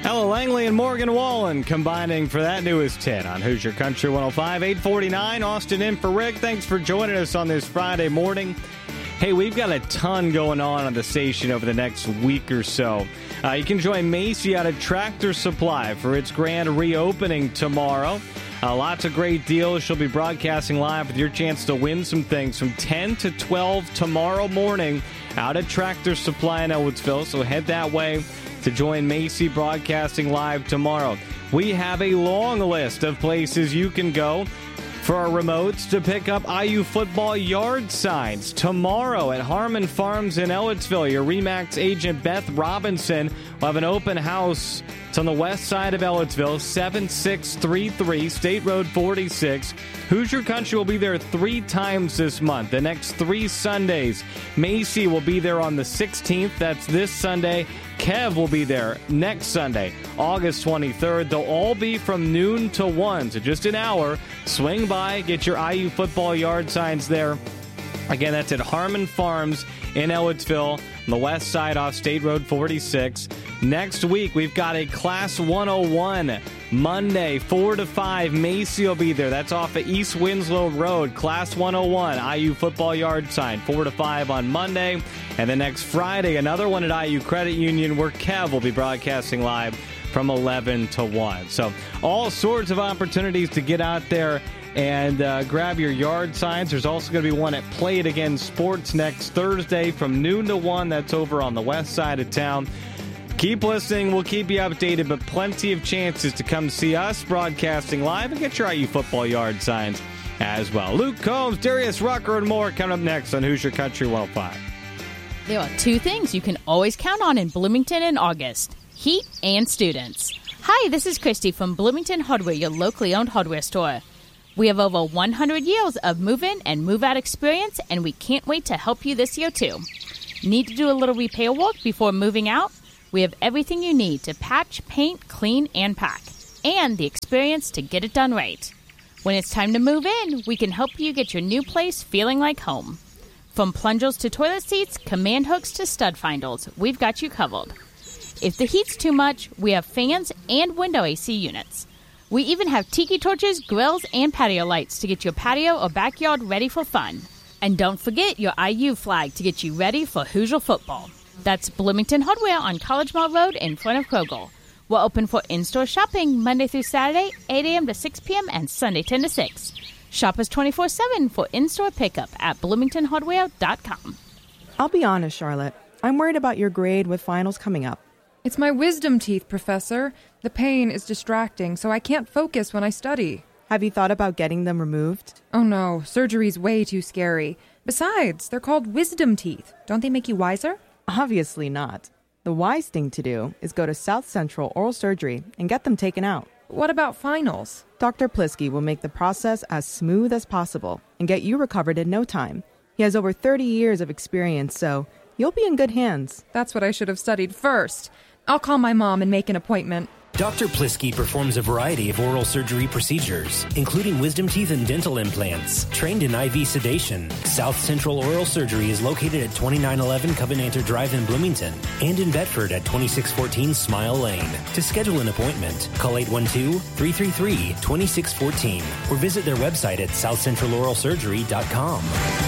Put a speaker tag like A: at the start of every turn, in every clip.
A: Ella Langley and Morgan Wallen combining for that newest hit on Hoosier Country 105, 849. Austin in for Rick. Thanks for joining us on this Friday morning. Hey, we've got a ton going on the station over the next week or so. You can join Macy out at Tractor Supply for its grand reopening tomorrow. Lots of great deals. She'll be broadcasting live with your chance to win some things from 10 to 12 tomorrow morning out at Tractor Supply in Elwodsville. So head that way to join Macy broadcasting live tomorrow. We have a long list of places you can go for our remotes to pick up IU football yard signs. Tomorrow at Harmon Farms in Ellettsville, your RE/MAX agent Beth Robinson will have an open house. It's on the west side of Ellettsville, 7633 State Road 46. Hoosier Country will be there 3 times this month, the next 3 Sundays. Macy will be there on the 16th. That's this Sunday. Kev will be there next Sunday, August 23rd. They'll all be from noon to 1, so just an hour. Swing by, get your IU football yard signs there. Again, that's at Harmon Farms in Ellettsville, on the west side off State Road 46. Next week, we've got a Class 101 Monday, 4 to 5. Macy will be there. That's off of East Winslow Road, Class 101, IU football yard sign, 4 to 5 on Monday. And then next Friday, another one at IU Credit Union where Kev will be broadcasting live from 11 to 1. So all sorts of opportunities to get out there and grab your yard signs. There's also going to be one at Play It Again Sports next Thursday from noon to 1. That's over on the west side of town. Keep listening. We'll keep you updated, but plenty of chances to come see us broadcasting live and get your IU football yard signs as well. Luke Combs, Darius Rucker, and more coming up next on Hoosier Country 105.
B: There are 2 things you can always count on in Bloomington in August: heat and students. Hi, this is Christy from Bloomington Hardware, your locally owned hardware store. We have over 100 years of move-in and move-out experience, and we can't wait to help you this year, too. Need to do a little repair work before moving out? We have everything you need to patch, paint, clean, and pack, and the experience to get it done right. When it's time to move in, we can help you get your new place feeling like home. From plungers to toilet seats, command hooks to stud finders, we've got you covered. If the heat's too much, we have fans and window AC units. We even have tiki torches, grills, and patio lights to get your patio or backyard ready for fun. And don't forget your IU flag to get you ready for Hoosier football. That's Bloomington Hardware on College Mall Road in front of Kroger. We're open for in-store shopping Monday through Saturday, 8 a.m. to 6 p.m. and Sunday 10 to 6. Shop us 24/7 for in-store pickup at bloomingtonhardware.com.
C: I'll be honest, Charlotte. I'm worried about your grade with finals coming up.
D: It's my wisdom teeth, Professor. The pain is distracting, so I can't focus when I study.
C: Have you thought about getting them removed?
D: Oh no, surgery's way too scary. Besides, they're called wisdom teeth. Don't they make you wiser?
C: Obviously not. The wise thing to do is go to South Central Oral Surgery and get them taken out.
D: What about finals?
C: Dr. Plisky will make the process as smooth as possible and get you recovered in no time. He has over 30 years of experience, so you'll be in good hands.
D: That's what I should have studied first. I'll call my mom and make an appointment.
E: Dr. Plisky performs a variety of oral surgery procedures, including wisdom teeth and dental implants, trained in IV sedation. South Central Oral Surgery is located at 2911 Covenanter Drive in Bloomington and in Bedford at 2614 Smile Lane. To schedule an appointment, call 812-333-2614 or visit their website at southcentraloralsurgery.com.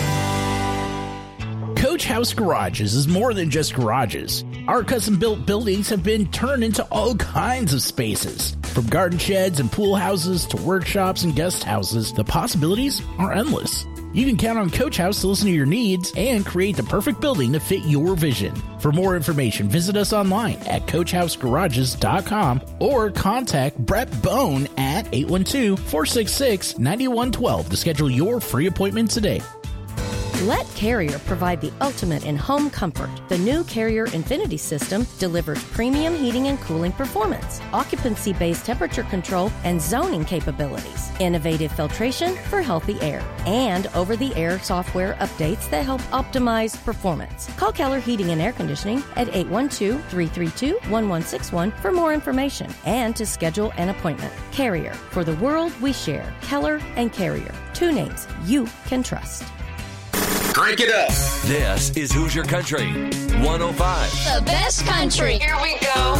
F: Coach House Garages is more than just garages. Our custom-built buildings have been turned into all kinds of spaces. From garden sheds and pool houses to workshops and guest houses, the possibilities are endless. You can count on Coach House to listen to your needs and create the perfect building to fit your vision. For more information, visit us online at CoachHouseGarages.com or contact Brett Bone at 812-466-9112 to schedule your free appointment today.
G: Let Carrier provide the ultimate in home comfort. The new Carrier Infinity system delivers premium heating and cooling performance, occupancy-based temperature control, and zoning capabilities, innovative filtration for healthy air, and over-the-air software updates that help optimize performance. Call Keller Heating and Air Conditioning at 812-332-1161 for more information and to schedule an appointment. Carrier, for the world we share. Keller and Carrier, 2 names you can trust.
H: Crank it up. This is Hoosier Country 105.
I: The best country. Here we go.